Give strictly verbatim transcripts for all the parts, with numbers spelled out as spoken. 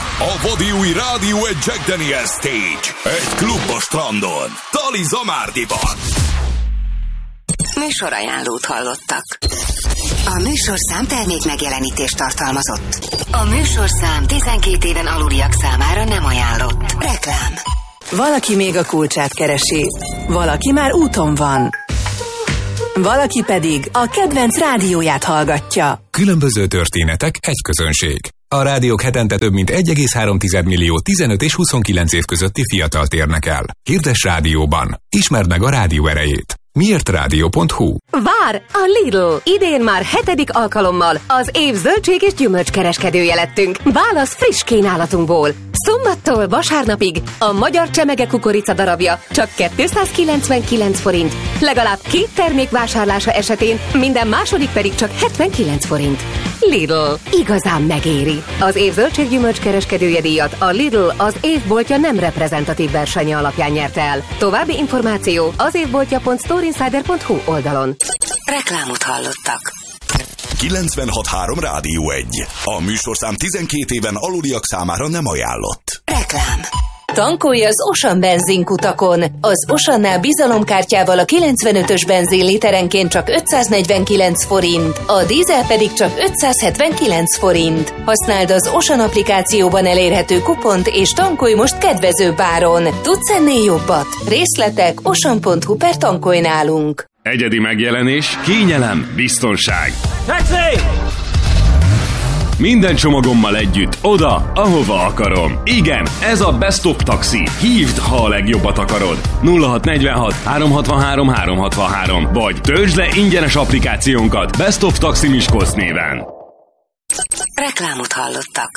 A vadi új Rádió egy Jack Daniel Stage. Egy klub a strandon. Tali Zamárdiban. Műsorajánlót hallottak. A műsorszám termék megjelenítést tartalmazott. A műsorszám tizenkét éven aluliak számára nem ajánlott. Reklám. Valaki még a kulcsát keresi. Valaki már úton van. Valaki pedig a kedvenc rádióját hallgatja. Különböző történetek, egy közönség. A rádiók hetente több mint egy egész három millió tizenöt és huszonkilenc év közötti fiatalt érnek el. Hirdess rádióban. Ismerd meg a rádió erejét. miért rádió pont hu. Vár! A Lidl! Idén már hetedik alkalommal az év zöldség és gyümölcskereskedője lettünk. Válasz friss kínálatunkból. Szombattól vasárnapig a magyar csemege kukorica darabja csak kétszázkilencvenkilenc forint. Legalább két termék vásárlása esetén minden második pedig csak hetvenkilenc forint. Lidl. Igazán megéri. Az év zöldség gyümölcskereskedője díjat a Lidl az évboltja nem reprezentatív versenye alapján nyerte el. További információ az évboltja pont storeinsider pont hu oldalon. Reklámot hallottak. kilencvenhat három Rádió egy. A műsorszám tizenkét éven aluliak számára nem ajánlott. Reklám. Tankolj az Ocean benzinkutakon. Az Oceannál bizalomkártyával a kilencvenötös benzin literenként csak ötszáznegyvenkilenc forint, a dízel pedig csak ötszázhetvenkilenc forint. Használd az Ocean applikációban elérhető kupont és tankolj most kedvezőbb áron. Tudsz ennél jobbat? Részletek ocean pont hu per tankolj nálunk. Egyedi megjelenés, kényelem, biztonság. Taxi! Minden csomagommal együtt, oda, ahova akarom. Igen, ez a Best of Taxi. Hívd, ha a legjobbat akarod. nulla hat negyvenhat három hatvanhárom három hatvanhárom vagy töltsd le ingyenes applikációnkat Best of Taxi Miskolc néven. Reklámot hallottak.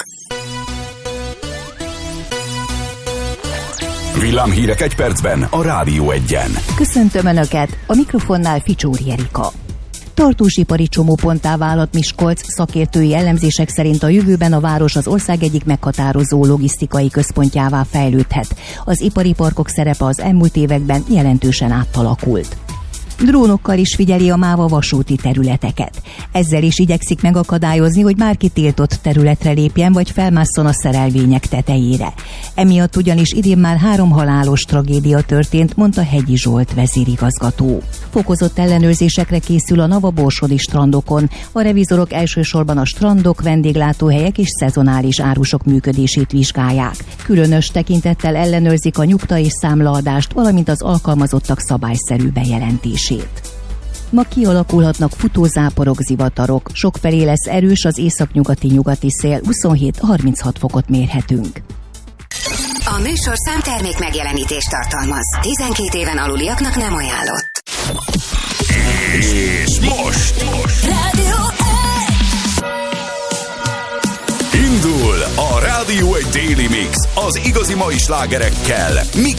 Villámhírek egy percben a Rádió egyen. Köszöntöm Önöket, a mikrofonnál Ficsóri Erika. Tartósipari csomóponttá válhat Miskolc, szakértői elemzések szerint a jövőben a város az ország egyik meghatározó logisztikai központjává fejlődhet. Az ipari parkok szerepe az elmúlt években jelentősen átalakult. Drónokkal is figyeli a MÁV a vasúti területeket. Ezzel is igyekszik megakadályozni, hogy bárki tiltott területre lépjen, vagy felmásszon a szerelvények tetejére. Emiatt ugyanis idén már három halálos tragédia történt, mondta Hegyi Zsolt vezérigazgató. Fokozott ellenőrzésekre készül a Nava-Borsodi strandokon. A revizorok elsősorban a strandok, vendéglátóhelyek és szezonális árusok működését vizsgálják. Különös tekintettel ellenőrzik a nyugta és számlaadást, valamint az alkalmazottak szabályszerű bejelentését. Ma kialakulhatnak futózáporok, zivatarok. Sokfelé lesz erős az északnyugati nyugati szél, huszonhét-harminchat fokot mérhetünk. A műsorszám termék megjelenítést tartalmaz. tizenkét éven aluliaknak nem ajánlott. És most, most. Rádió Indul a Rádió egy Daily Mix az igazi mai slágerekkel. Mi